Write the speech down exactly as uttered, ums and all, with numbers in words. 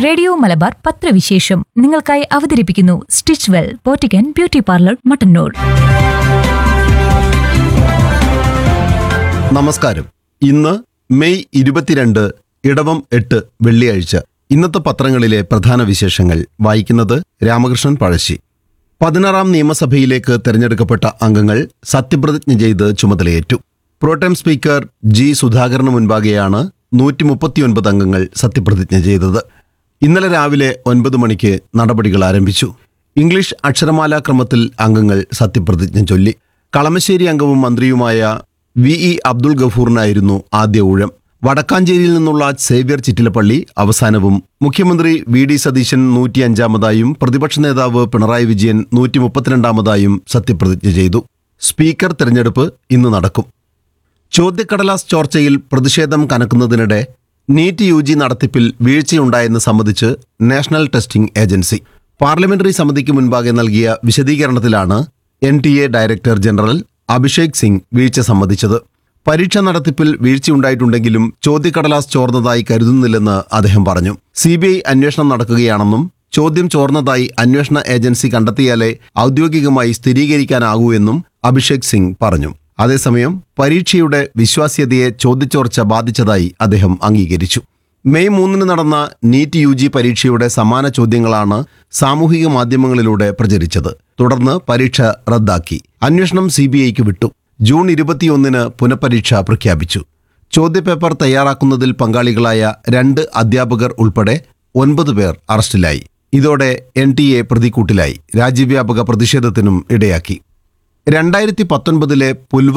Radio Malabar പത്രവിശേഷം നിങ്ങൾക്കായി അവതരിപ്പിക്കുന്നു stitch well പോറ്റിക്കൻ beauty parlour Mattannur. നമസ്കാരം. ഇന്ന് മെയ് ഇരുപത്തിരണ്ട് ഇടവം എട്ട് വെള്ളിയാഴ്ച. ഇന്നത്തെ പത്രങ്ങളിലെ പ്രധാന വിശേഷങ്ങൾ വായിക്കുന്നത് രാമകൃഷ്ണൻ പഴശ്ശി. പതിനാറാം നിയമസഭയിലേക്ക് തെരഞ്ഞെടുക്കപ്പെട്ട അംഗങ്ങൾ സത്യപ്രതിജ്ഞ ചെയ്ത് ചുമതലയേറ്റു. പ്രോടെം സ്പീക്കർ ജി സുധാകരന് മുൻപാകെയാണ് നൂറ്റി മുപ്പത്തിയൊൻപത് അംഗങ്ങൾ സത്യപ്രതിജ്ഞ ചെയ്തത്. ഇന്നലെ രാവിലെ ഒൻപത് മണിക്ക് നടപടികൾ ആരംഭിച്ചു. ഇംഗ്ലീഷ് അക്ഷരമാലാ ക്രമത്തിൽ അംഗങ്ങൾ സത്യപ്രതിജ്ഞ ചൊല്ലി. കളമശ്ശേരി അംഗവും മന്ത്രിയുമായ വി ഇ അബ്ദുൾ ഗഫൂറിനായിരുന്നു ആദ്യ ഊഴം. വടക്കാഞ്ചേരിയിൽ നിന്നുള്ള സേവ്യർ ചിറ്റിലപ്പള്ളി അവസാനവും മുഖ്യമന്ത്രി വി ഡി സതീശൻ നൂറ്റിയഞ്ചാമതായും പ്രതിപക്ഷ നേതാവ് പിണറായി വിജയൻ നൂറ്റി മുപ്പത്തിരണ്ടാമതായും സത്യപ്രതിജ്ഞ ചെയ്തു. സ്പീക്കർ തെരഞ്ഞെടുപ്പ് ഇന്ന് നടക്കും. ചോദ്യക്കടലാസ് ചോർച്ചയിൽ പ്രതിഷേധം കനക്കുന്നതിനിടെ നീറ്റ് യു ജി നടത്തിപ്പിൽ വീഴ്ചയുണ്ടായെന്ന് സംബന്ധിച്ച് നാഷണൽ ടെസ്റ്റിംഗ് ഏജൻസി പാർലമെന്ററി സമിതിക്ക് മുൻപാകെ നൽകിയ വിശദീകരണത്തിലാണ് N T A director general Abhishek Singh വീഴ്ച സമ്മതിച്ചത്. പരീക്ഷ നടത്തിപ്പിൽ വീഴ്ചയുണ്ടായിട്ടുണ്ടെങ്കിലും ചോദ്യക്കടലാസ് ചോർന്നതായി കരുതുന്നില്ലെന്ന് അദ്ദേഹം പറഞ്ഞു. സി ബി ഐ അന്വേഷണം നടക്കുകയാണെന്നും ചോദ്യം ചോർന്നതായി അന്വേഷണ ഏജൻസി കണ്ടെത്തിയാലേ ഔദ്യോഗികമായി സ്ഥിരീകരിക്കാനാകൂ എന്നും അഭിഷേക് സിംഗ് പറഞ്ഞു. അതേസമയം പരീക്ഷയുടെ വിശ്വാസ്യതയെ ചോദ്യച്ചോർച്ച ബാധിച്ചതായി അദ്ദേഹം അംഗീകരിച്ചു. മെയ് മൂന്നിന് നടന്ന നീറ്റ് യു ജി പരീക്ഷയുടെ സമാന ചോദ്യങ്ങളാണ് സാമൂഹിക മാധ്യമങ്ങളിലൂടെ പ്രചരിച്ചത്. തുടർന്ന് പരീക്ഷ റദ്ദാക്കി. അന്വേഷണം സി ബി ഐക്ക് വിട്ടു. ജൂൺ ഇരുപത്തിയൊന്നിന് പുനഃപരീക്ഷ പ്രഖ്യാപിച്ചു. ചോദ്യപേപ്പർ തയ്യാറാക്കുന്നതിൽ പങ്കാളികളായ രണ്ട് അധ്യാപകർ ഉൾപ്പെടെ ഒൻപത് പേർ അറസ്റ്റിലായി. ഇതോടെ എൻ ടി എ പ്രതിക്കൂട്ടിലായി. രാജ്യവ്യാപക പ്രതിഷേധത്തിനും ഇടയാക്കി. രണ്ടായിരത്തി പത്തൊൻപതിലെ പുൽവാമ